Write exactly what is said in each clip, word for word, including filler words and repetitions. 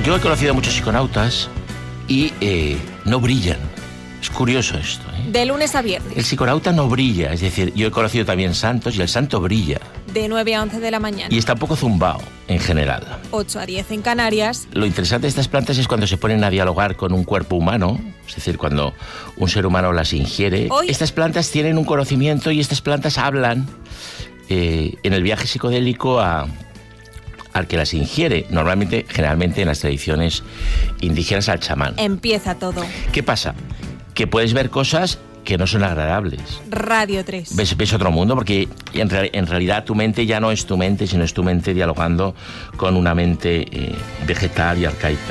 Yo he conocido a muchos psiconautas y eh, no brillan. Es curioso esto, ¿eh? De lunes a viernes. El psiconauta no brilla, es decir, yo he conocido también santos y el santo brilla. De nueve a once de la mañana. Y está un poco zumbao, en general. ocho a diez en Canarias. Lo interesante de estas plantas es cuando se ponen a dialogar con un cuerpo humano, es decir, cuando un ser humano las ingiere. Hoy... Estas plantas tienen un conocimiento y estas plantas hablan eh, en el viaje psicodélico a... al que las ingiere, normalmente, generalmente en las tradiciones indígenas al chamán. Empieza todo. ¿Qué pasa? Que puedes ver cosas que no son agradables. Radio tres. Ves, ves otro mundo, porque en, re, en realidad tu mente ya no es tu mente, sino es tu mente dialogando con una mente eh, vegetal y arcaica.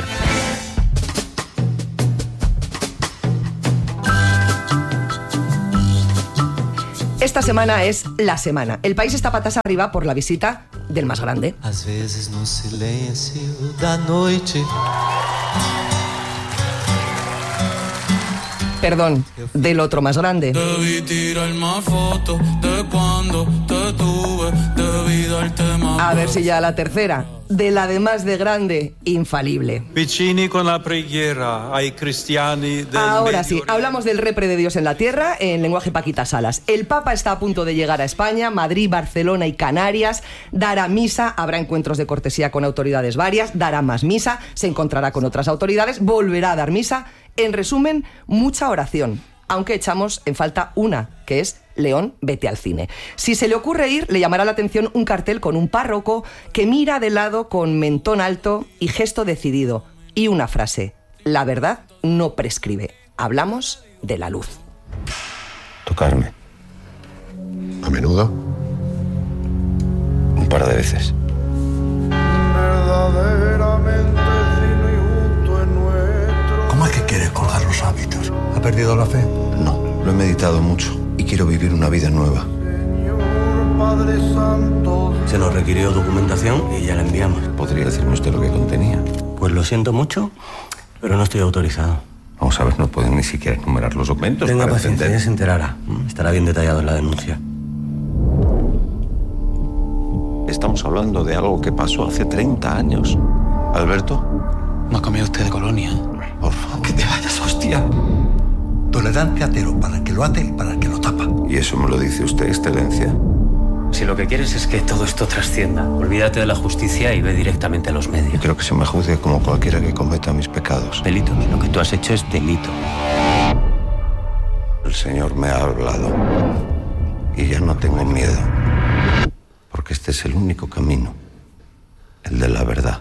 Esta semana es la semana. El país está patas arriba por la visita del más grande. Às vezes no silêncio da noite. Perdón, del otro más grande. A ver si ya la tercera. De la de más de grande, infalible. Vicini con la preghiera ai cristiani del Ahora sí, Medio hablamos del repre de Dios en la tierra en lenguaje Paquita Salas. El Papa está a punto de llegar a España, Madrid, Barcelona y Canarias. Dará misa, habrá encuentros de cortesía con autoridades varias, dará más misa, se encontrará con otras autoridades, volverá a dar misa. En resumen, mucha oración, aunque echamos en falta una, que es León, vete al cine. Si se le ocurre ir, le llamará la atención un cartel con un párroco que mira de lado con mentón alto y gesto decidido. Y una frase: la verdad no prescribe. Hablamos de la luz. Tocarme. ¿A menudo? Un par de veces. ¿Cómo es que quiere colgar los hábitos? ¿Ha perdido la fe? No, lo he meditado mucho y quiero vivir una vida nueva. Se nos requirió documentación y ya la enviamos. ¿Podría decirme usted lo que contenía? Pues lo siento mucho, pero no estoy autorizado. Vamos a ver, no pueden ni siquiera enumerar los documentos. Tenga para paciencia, entender. ya se enterará. Estará bien detallado en la denuncia. Estamos hablando de algo que pasó hace treinta años. ¿Alberto? ¿No ha comido usted de colonia? Por favor, que te vayas, hostia. Tolerancia cero para el que lo hace y para el que lo tapa. ¿Y eso me lo dice usted, excelencia? Si lo que quieres es que todo esto trascienda, olvídate de la justicia y ve directamente a los medios. Yo quiero que se me juzgue como cualquiera que cometa mis pecados. Delitos. Lo que tú has hecho es delito. El Señor me ha hablado y ya no tengo miedo, porque este es el único camino, el de la verdad.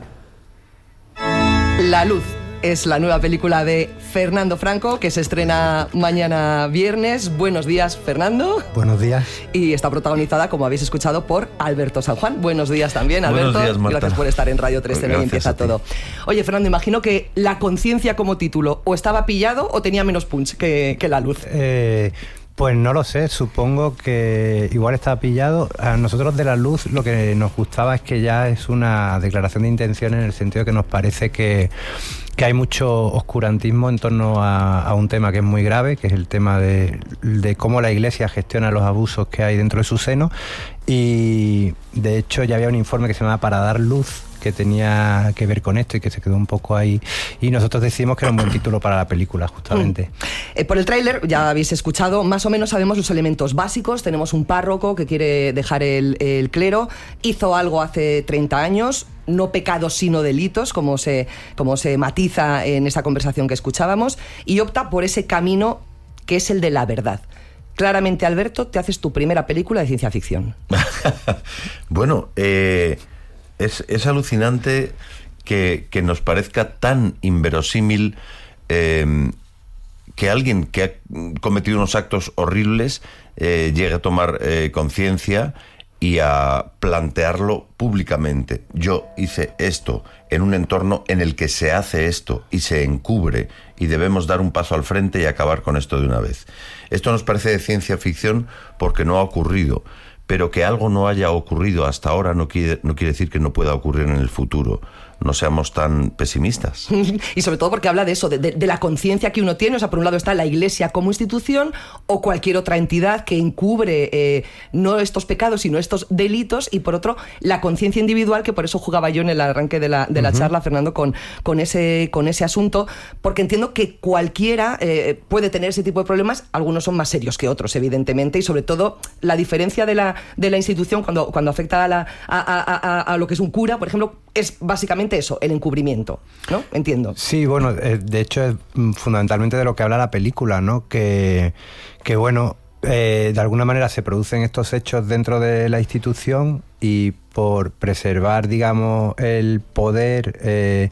La luz es la nueva película de Fernando Franco, que se estrena mañana viernes. Buenos días, Fernando. Buenos días. Y está protagonizada, como habéis escuchado, por Alberto San Juan. Buenos días también, Alberto. Buenos días, Marta. Gracias por estar en Radio tres T V. Gracias Empieza a ti. todo. Oye, Fernando, imagino que La conciencia como título o estaba pillado o tenía menos punch que, que La luz. Eh... Pues no lo sé, supongo que igual está pillado. A nosotros de La luz lo que nos gustaba es que ya es una declaración de intención en el sentido de que nos parece que, que hay mucho oscurantismo en torno a, a un tema que es muy grave, que es el tema de, de cómo la Iglesia gestiona los abusos que hay dentro de su seno. Y de hecho ya había un informe que se llamaba Para dar luz, que tenía que ver con esto y que se quedó un poco ahí, y nosotros decimos que era un buen título para la película, justamente. Mm. Eh, por el tráiler, ya habéis escuchado, más o menos sabemos los elementos básicos. Tenemos un párroco que quiere dejar el, el clero, hizo algo hace treinta años, no pecados sino delitos, como se, como se matiza en esa conversación que escuchábamos, y opta por ese camino que es el de la verdad. Claramente, Alberto, te haces tu primera película de ciencia ficción. Bueno, eh... Es, es alucinante que, que nos parezca tan inverosímil eh, que alguien que ha cometido unos actos horribles eh, llegue a tomar eh, conciencia y a plantearlo públicamente. Yo hice esto en un entorno en el que se hace esto y se encubre, y debemos dar un paso al frente y acabar con esto de una vez. Esto nos parece de ciencia ficción porque no ha ocurrido, pero que algo no haya ocurrido hasta ahora no quiere, no quiere decir que no pueda ocurrir en el futuro. No seamos tan pesimistas. Y sobre todo porque habla de eso, de, de, de la conciencia que uno tiene. O sea, por un lado está la Iglesia como institución o cualquier otra entidad que encubre eh, no estos pecados, sino estos delitos, y por otro, la conciencia individual, que por eso jugaba yo en el arranque de la, de la uh-huh. charla, Fernando, con, con, ese, con ese asunto, porque entiendo que cualquiera eh, puede tener ese tipo de problemas. Algunos son más serios que otros, evidentemente, y sobre todo la diferencia de la, de la institución cuando, cuando afecta a, la, a, a, a, a lo que es un cura, por ejemplo, es básicamente eso, el encubrimiento, ¿no? Entiendo. Sí, bueno, de hecho es fundamentalmente de lo que habla la película, ¿no? Que, que bueno, eh, de alguna manera se producen estos hechos dentro de la institución y por preservar, digamos, el poder, eh,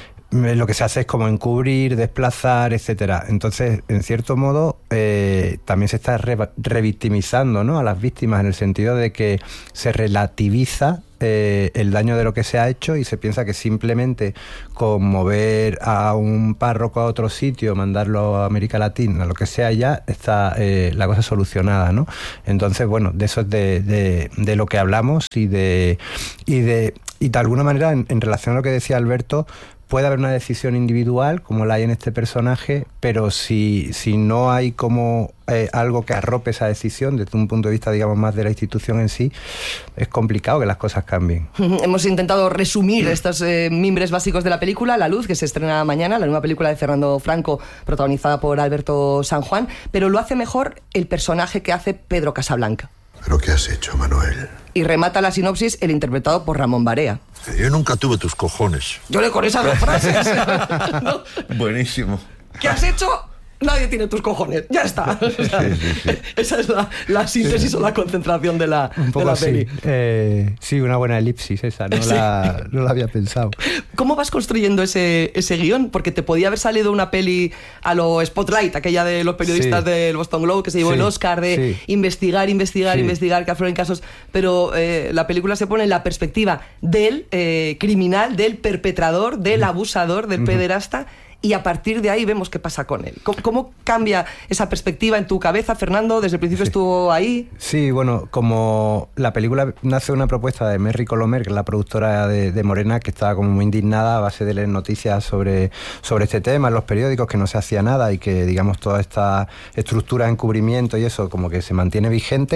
lo que se hace es como encubrir, desplazar, etcétera. Entonces, en cierto modo, eh, también se está re- revictimizando, ¿no?, a las víctimas, en el sentido de que se relativiza Eh, el daño de lo que se ha hecho y se piensa que simplemente con mover a un párroco a otro sitio, mandarlo a América Latina, lo que sea, ya está eh, la cosa solucionada, ¿no? Entonces, bueno, de eso es de, de, de lo que hablamos y de, y de, y de alguna manera, en, en relación a lo que decía Alberto, puede haber una decisión individual, como la hay en este personaje, pero si, si no hay como eh, algo que arrope esa decisión desde un punto de vista, digamos, más de la institución en sí, es complicado que las cosas cambien. Hemos intentado resumir estos eh, mimbres básicos de la película La Luz, que se estrena mañana, la nueva película de Fernando Franco, protagonizada por Alberto San Juan, pero lo hace mejor el personaje que hace Pedro Casablanca. ¿Pero qué has hecho, Manuel? Y remata la sinopsis el interpretado por Ramón Barea. Yo nunca tuve tus cojones. Yo le con esas dos frases. ¿No? Buenísimo. ¿Qué has hecho? Nadie tiene tus cojones. Ya está. O sea, sí, sí, sí. Esa es la, la síntesis sí. o la concentración de la, Un poco de la así. peli. Eh, sí, una buena elipsis esa. No, sí. la, no la había pensado. ¿Cómo vas construyendo ese, ese guión? Porque te podía haber salido una peli a lo Spotlight, aquella de los periodistas sí. del Boston Globe, que se llevó sí. el Oscar, de sí. investigar, investigar, sí. investigar, que afloren casos. Pero eh, la película se pone en la perspectiva del eh, criminal, del perpetrador, del mm. abusador, del mm. pederasta. Y a partir de ahí vemos qué pasa con él. ¿Cómo, cómo cambia esa perspectiva en tu cabeza, Fernando? ¿Desde el principio sí. estuvo ahí? Sí, bueno, como la película nace una propuesta de Merry Colomer, que es la productora de, de Morena, que estaba como muy indignada a base de leer noticias sobre, sobre este tema en los periódicos, que no se hacía nada y que, digamos, toda esta estructura de encubrimiento y eso como que se mantiene vigente,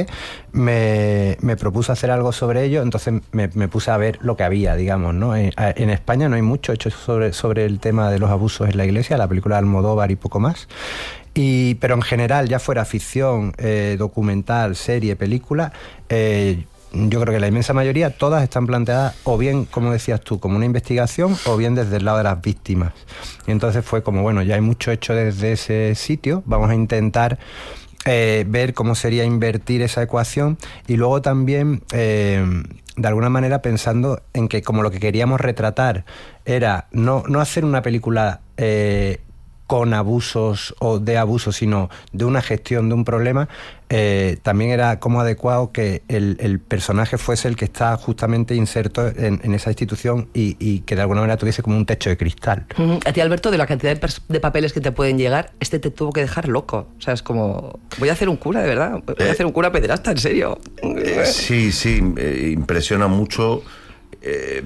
me, me propuso hacer algo sobre ello, entonces me, me puse a ver lo que había, digamos, ¿no? En, en España no hay mucho hecho sobre, sobre el tema de los abusos en la Iglesia, la película de Almodóvar y poco más, y, pero en general, ya fuera ficción, eh, documental, serie, película, eh, yo creo que la inmensa mayoría, todas están planteadas o bien, como decías tú, como una investigación o bien desde el lado de las víctimas. Y entonces fue como, bueno, ya hay mucho hecho desde ese sitio, vamos a intentar eh, ver cómo sería invertir esa ecuación y luego también... Eh, de alguna manera pensando en que como lo que queríamos retratar era no, no hacer una película eh, con abusos o de abusos, sino de una gestión de un problema, eh, también era como adecuado que el, el personaje fuese el que está justamente inserto en, en esa institución y, y que de alguna manera tuviese como un techo de cristal. Uh-huh. A ti, Alberto, de la cantidad de, pers- de papeles que te pueden llegar, este te tuvo que dejar loco. O sea, es como, voy a hacer un cura, de verdad. Voy a hacer un cura pederasta, en serio. Eh, sí, sí, eh, impresiona mucho eh,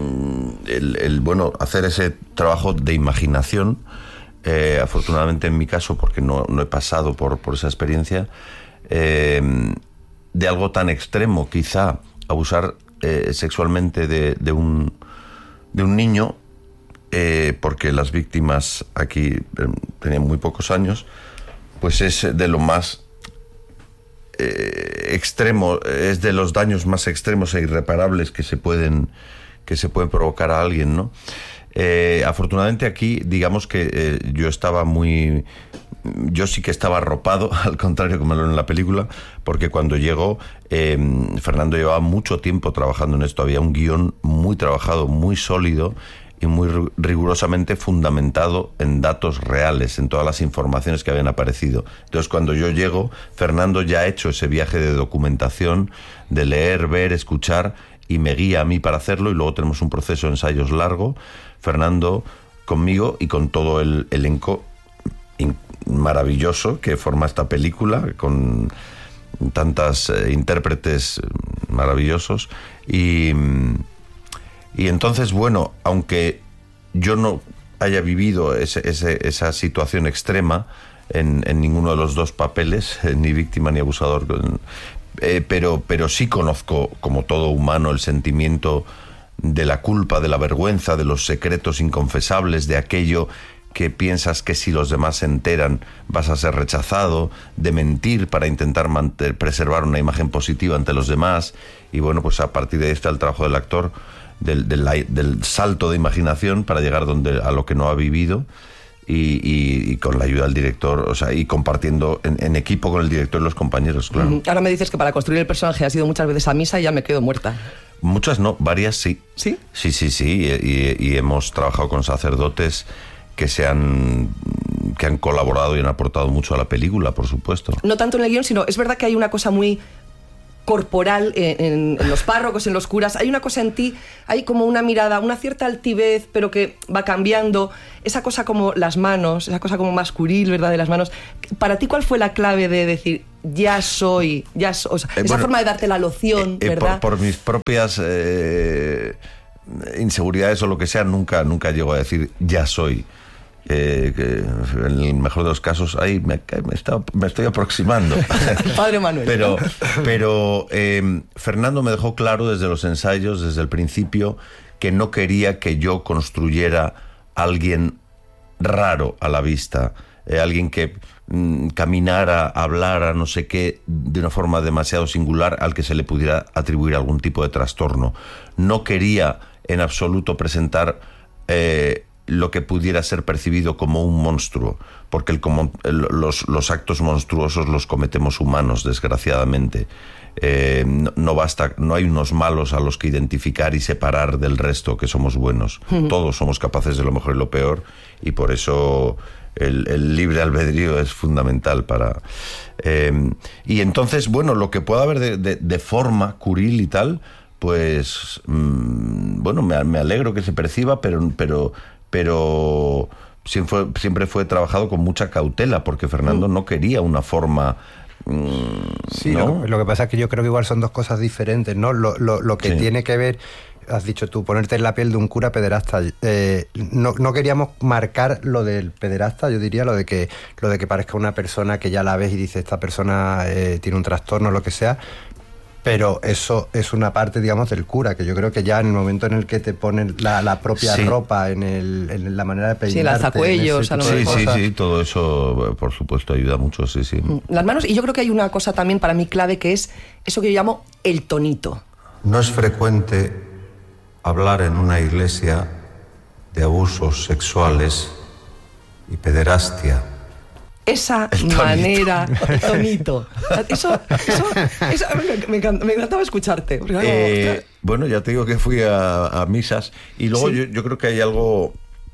el, el, bueno, hacer ese trabajo de imaginación. Eh, afortunadamente en mi caso, porque no, no he pasado por, por esa experiencia, eh, de algo tan extremo, quizá abusar eh, sexualmente de, de, un, de un niño, eh, porque las víctimas aquí eh, tenían muy pocos años, pues es de lo más eh, extremo, es de los daños más extremos e irreparables que se pueden, que se pueden provocar a alguien, ¿no? Eh, afortunadamente aquí, digamos que eh, yo estaba muy... Yo sí que estaba arropado, al contrario como en la película, porque cuando llegó, eh, Fernando llevaba mucho tiempo trabajando en esto. Había un guión muy trabajado, muy sólido y muy rigurosamente fundamentado en datos reales, en todas las informaciones que habían aparecido. Entonces, cuando yo llego, Fernando ya ha hecho ese viaje de documentación, de leer, ver, escuchar, y me guía a mí para hacerlo, y luego tenemos un proceso de ensayos largo, Fernando conmigo y con todo el elenco maravilloso que forma esta película, con tantas eh, intérpretes maravillosos. Y, y entonces, bueno, aunque yo no haya vivido ese, ese, esa situación extrema en, en ninguno de los dos papeles, eh, ni víctima ni abusador, eh, pero, pero sí conozco, como todo humano, el sentimiento de la culpa, de la vergüenza, de los secretos inconfesables, de aquello que piensas que si los demás se enteran vas a ser rechazado, de mentir para intentar mantener, preservar una imagen positiva ante los demás. Y bueno, pues a partir de ahí está el trabajo del actor, del, del, del salto de imaginación para llegar donde, a lo que no ha vivido. Y, y, y con la ayuda del director, o sea, y compartiendo en, en equipo con el director y los compañeros, claro. Uh-huh. Ahora me dices que para construir el personaje has ido muchas veces a misa y ya me quedo muerta. Muchas no, varias sí. ¿Sí? Sí, sí, sí, y, y, y hemos trabajado con sacerdotes que se han que han colaborado y han aportado mucho a la película, por supuesto. No tanto en el guión, sino es verdad que hay una cosa muy corporal en, en, en los párrocos, en los curas. Hay una cosa en ti, hay como una mirada, una cierta altivez, pero que va cambiando. Esa cosa como las manos, esa cosa como masculil, ¿verdad?, de las manos. Para ti, ¿cuál fue la clave de decir, ya soy, ya soy? O sea, eh, esa bueno, forma de darte la loción, eh, ¿verdad? Por, por mis propias eh, inseguridades o lo que sea, nunca, nunca llego a decir, ya soy. Eh, que en el mejor de los casos, ahí me, me, está, me estoy aproximando. Padre Manuel. Pero, pero eh, Fernando me dejó claro desde los ensayos, desde el principio, que no quería que yo construyera a alguien raro a la vista, eh, alguien que mm, caminara, hablara, no sé qué, de una forma demasiado singular al que se le pudiera atribuir algún tipo de trastorno. No quería en absoluto presentar Eh, lo que pudiera ser percibido como un monstruo, porque el, como, el, los, los actos monstruosos los cometemos humanos, desgraciadamente. Eh, no, no basta, no hay unos malos a los que identificar y separar del resto, que somos buenos. Uh-huh. Todos somos capaces de lo mejor y lo peor, y por eso el, el libre albedrío es fundamental para... Eh, y entonces, bueno, lo que pueda haber de, de, de forma curil y tal, pues, mmm, bueno, me, me alegro que se perciba, pero... pero pero siempre fue, siempre fue trabajado con mucha cautela, porque Fernando no quería una forma... Mmm, sí, ¿no? Lo, lo que pasa es que yo creo que igual son dos cosas diferentes, ¿no? Lo, lo, lo que sí. tiene que ver, has dicho tú, ponerte en la piel de un cura pederasta. Eh, no, no queríamos marcar lo del pederasta, yo diría, lo de que lo de que parezca una persona que ya la ves y dice, esta persona eh, tiene un trastorno o lo que sea. Pero eso es una parte, digamos, del cura, que yo creo que ya en el momento en el que te ponen la, la propia sí. ropa, en, el, en la manera de peinarte... Sí, lanzacuellos, a lo mejor. Sí, sí, sí, todo eso, por supuesto, ayuda mucho, sí, sí. Las manos, y yo creo que hay una cosa también para mí clave, que es eso que yo llamo el tonito. No es frecuente hablar en una iglesia de abusos sexuales y pederastia. Esa manera, el tonito. Eso, eso, eso me, encanta, me encantaba escucharte. Porque, eh, bueno, ya te digo que fui a, a misas y luego sí. yo, yo creo que hay algo...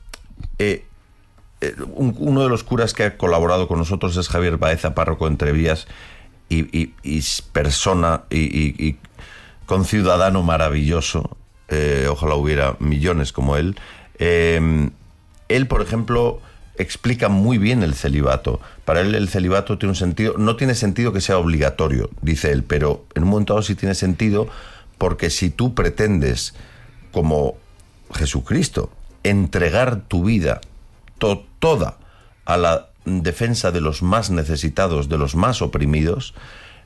Eh, eh, un, uno de los curas que ha colaborado con nosotros es Javier Baeza, párroco de Entrevías, y, y, y persona y, y, y conciudadano maravilloso. Eh, ojalá hubiera millones como él. Eh, él, por ejemplo... explica muy bien el celibato. Para él el celibato tiene un sentido, no tiene sentido que sea obligatorio, dice él, pero en un momento dado sí tiene sentido, porque si tú pretendes, como Jesucristo, entregar tu vida to- toda a la defensa de los más necesitados, de los más oprimidos,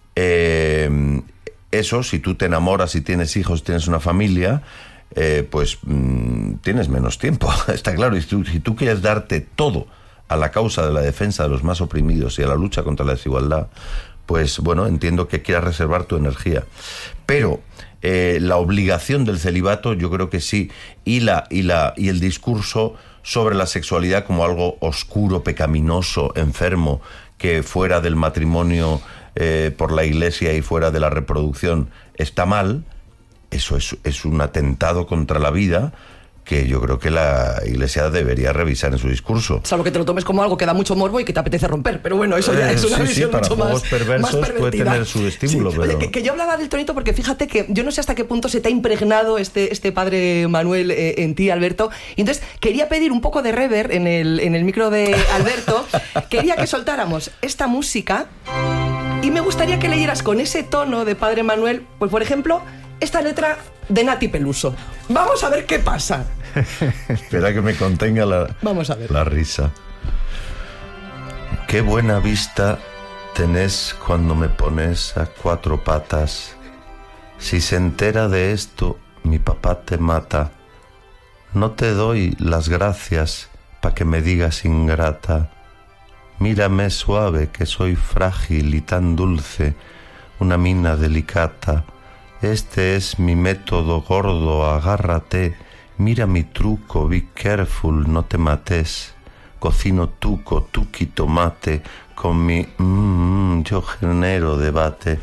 eh, eso, si tú te enamoras, si tienes hijos, tienes una familia, Eh, pues mmm, tienes menos tiempo, está claro. Y si tú, si tú quieres darte todo a la causa de la defensa de los más oprimidos y a la lucha contra la desigualdad, pues bueno, entiendo que quieras reservar tu energía. Pero eh, la obligación del celibato, yo creo que sí, y, la, y, la, y el discurso sobre la sexualidad como algo oscuro, pecaminoso, enfermo, que fuera del matrimonio eh, por la iglesia y fuera de la reproducción está mal. Eso es, es un atentado contra la vida que yo creo que la Iglesia debería revisar en su discurso. Salvo que te lo tomes como algo que da mucho morbo y que te apetece romper, pero bueno, eso ya es una sí, visión sí, para mucho juegos más, perversos más puede tener su estímulo. Sí. Pero... Oye, que, que yo hablaba del tonito porque fíjate que yo no sé hasta qué punto se te ha impregnado este, este padre Manuel eh, en ti, Alberto, y entonces quería pedir un poco de reverb en el, en el micro de Alberto. Quería que soltáramos esta música Y me gustaría que leyeras con ese tono de Padre Manuel, pues por ejemplo, esta letra de Nati Peluso. Vamos a ver qué pasa. Espera que me contenga la, Vamos a ver. la risa. Qué buena vista tenés cuando me pones a cuatro patas. Si se entera de esto, mi papá te mata. No te doy las gracias pa' que me digas ingrata. Mírame suave, que soy frágil y tan dulce, una mina delicata. Este es mi método gordo, agárrate. Mira mi truco, be careful, no te mates. Cocino tuco, tuqui tomate, con mi mmm, yo genero debate.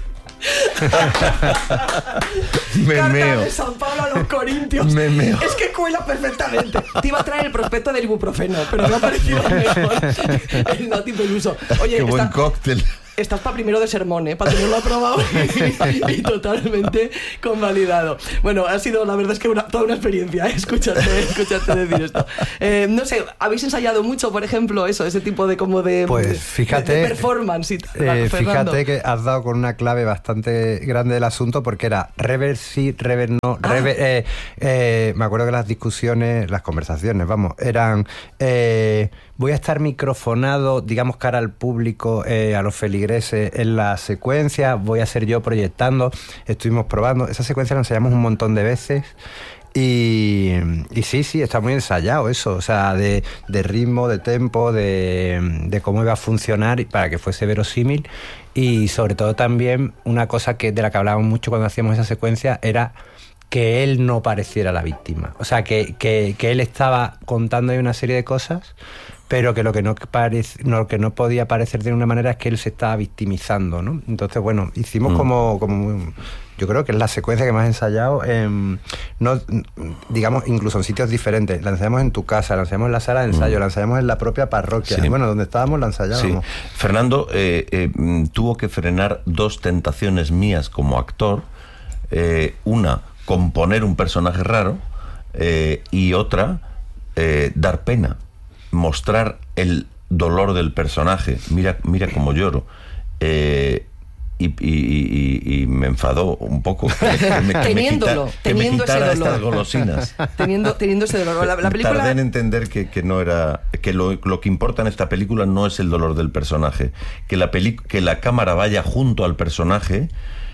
Me Carta meo. de San Pablo a los Corintios. Me meo. Es que cuela perfectamente. Te iba a traer el prospecto del ibuprofeno, pero me ha parecido mejor el Nati Peluso. Oye, Qué buen está- cóctel. Estás para primero de sermón, ¿eh? Para tenerlo aprobado y, y totalmente convalidado. Bueno, ha sido, la verdad es que una, toda una experiencia, ¿eh? escucharte, escucharte decir esto. Eh, no sé, ¿habéis ensayado mucho, por ejemplo, eso, ese tipo de como de, Pues de- fíjate, de performance y tal, Eh, Fernando? fíjate que has dado con una clave bastante grande del asunto, porque era rever sí, rever no, rever, eh, eh, me acuerdo que las discusiones, las conversaciones, vamos, eran eh, voy a estar microfonado, digamos, cara al público, eh, a los feligreses en la secuencia, voy a ser yo proyectando, estuvimos probando, esa secuencia la ensayamos un montón de veces. Y, y sí, sí, está muy ensayado eso, o sea, de, de ritmo, de tempo, de, de cómo iba a funcionar y para que fuese verosímil. Y sobre todo también una cosa que de la que hablábamos mucho cuando hacíamos esa secuencia era que él no pareciera la víctima. O sea, que, que, que él estaba contando ahí una serie de cosas, pero que lo que no, parece, no, lo que no podía parecer de una manera es que él se estaba victimizando, ¿no? Entonces, bueno, hicimos mm. como... como yo creo que es la secuencia que más he ensayado, en, no, digamos, incluso en sitios diferentes. La ensayamos en tu casa, la ensayamos en la sala de ensayo, mm. la ensayamos en la propia parroquia. Sí. Bueno, donde estábamos la ensayábamos. Sí. Fernando eh, eh, tuvo que frenar dos tentaciones mías como actor. Eh, una, componer un personaje raro, eh, y otra, eh, dar pena, mostrar el dolor del personaje. Mira, mira cómo lloro. Eh, Y, y, y, y me enfadó un poco que me, que teniéndolo, me quita, teniendo que me quitara ese dolor. estas golosinas. Teniendo, teniendo ese dolor. La, la película... Tardé en entender que, que no era, que lo, lo que importa en esta película no es el dolor del personaje, que la peli, que la cámara vaya junto al personaje.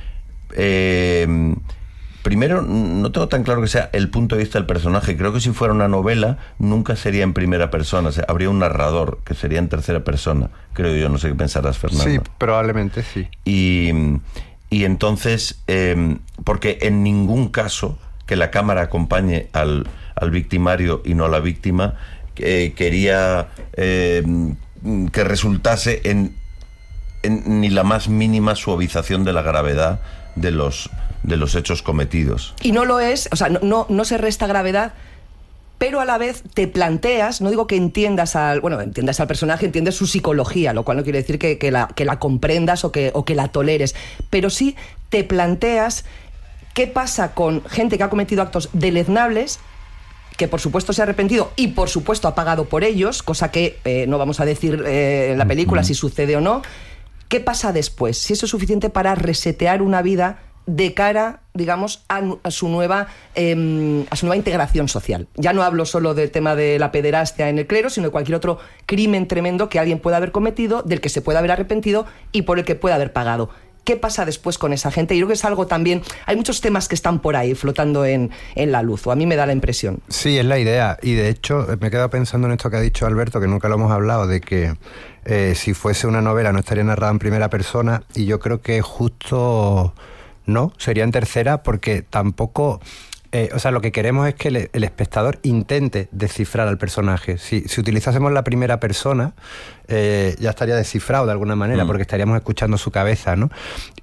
Eh, primero, no tengo tan claro que sea el punto de vista del personaje. Creo que si fuera una novela nunca sería en primera persona, o sea, habría un narrador que sería en tercera persona, creo yo. No sé qué pensarás, Fernando. Sí, probablemente sí. Y, y entonces, eh, porque en ningún caso que la cámara acompañe al, al victimario y no a la víctima, eh, quería eh, que resultase en, en ni la más mínima suavización de la gravedad de los, de los hechos cometidos. Y no lo es, o sea, no, no, no se resta gravedad, pero a la vez te planteas, no digo que entiendas al, bueno, entiendas al personaje, entiendes su psicología, lo cual no quiere decir que, que, la, que la comprendas o que, o que la toleres, pero sí te planteas qué pasa con gente que ha cometido actos deleznables, que por supuesto se ha arrepentido y por supuesto ha pagado por ellos, cosa que eh, no vamos a decir eh, en la película si sucede o no. ¿Qué pasa después? Si eso es suficiente para resetear una vida de cara, digamos, a, a su nueva eh, a su nueva integración social. Ya no hablo solo del tema de la pederastia en el clero, sino de cualquier otro crimen tremendo que alguien pueda haber cometido, del que se pueda haber arrepentido y por el que pueda haber pagado. ¿Qué pasa después con esa gente? Yo creo que es algo también... Hay muchos temas que están por ahí flotando en, en la luz, o a mí me da la impresión. Sí, es la idea. Y de hecho, me he quedado pensando en esto que ha dicho Alberto, que nunca lo hemos hablado, de que eh, si fuese una novela no estaría narrada en primera persona, y yo creo que justo no, sería en tercera, porque tampoco... Eh, o sea, lo que queremos es que el, el espectador intente descifrar al personaje. Si, si utilizásemos la primera persona, eh, ya estaría descifrado de alguna manera, mm. porque estaríamos escuchando su cabeza, ¿no?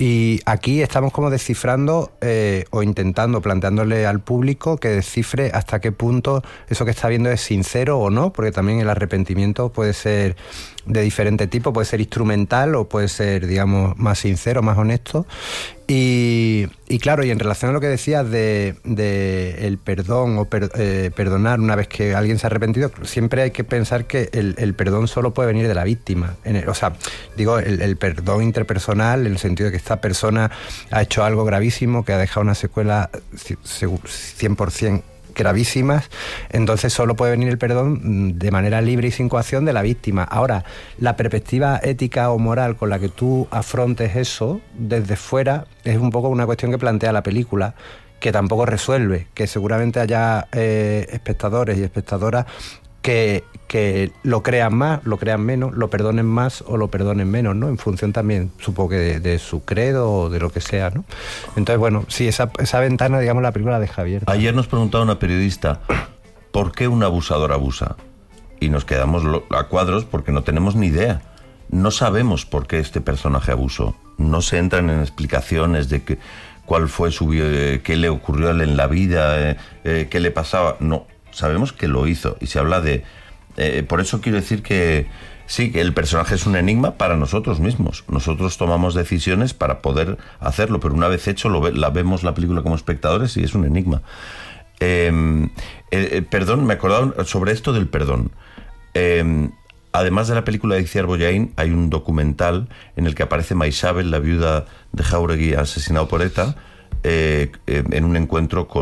Y aquí estamos como descifrando eh, o intentando, planteándole al público que descifre hasta qué punto eso que está viendo es sincero o no, porque también el arrepentimiento puede ser de diferente tipo, puede ser instrumental o puede ser, digamos, más sincero, más honesto. Y, y claro, y en relación a lo que decías de, de el perdón o per, eh, perdonar una vez que alguien se ha arrepentido, siempre hay que pensar que el, el perdón solo puede venir de la víctima. En el, o sea, digo, el, el perdón interpersonal, en el sentido de que esta persona ha hecho algo gravísimo, que ha dejado una secuela cien por ciento gravísimas, entonces solo puede venir el perdón de manera libre y sin coacción de la víctima. Ahora, la perspectiva ética o moral con la que tú afrontes eso desde fuera es un poco una cuestión que plantea la película, que tampoco resuelve, que seguramente haya eh, espectadores y espectadoras que, que lo crean más, lo crean menos, lo perdonen más o lo perdonen menos, ¿no? En función también, supongo que de, de su credo o de lo que sea, ¿no? Entonces, bueno, sí, esa, esa ventana, digamos, la película deja abierta. Ayer nos preguntaba una periodista, ¿por qué un abusador abusa? Y nos quedamos a cuadros porque no tenemos ni idea. No sabemos por qué este personaje abusó. No se entran en explicaciones de que, cuál fue su... Eh, qué le ocurrió a él en la vida, eh, eh, qué le pasaba. No, sabemos que lo hizo. Y se habla de... Eh, por eso quiero decir que sí, que el personaje es un enigma para nosotros mismos. Nosotros tomamos decisiones para poder hacerlo, pero una vez hecho lo ve, la vemos la película como espectadores y es un enigma. Eh, eh, perdón, me acordaba sobre esto del perdón. Eh, además de la película de Itziar Bollaín, hay un documental en el que aparece Maisabel, la viuda de Jáuregui asesinado por ETA, eh, eh, en un encuentro con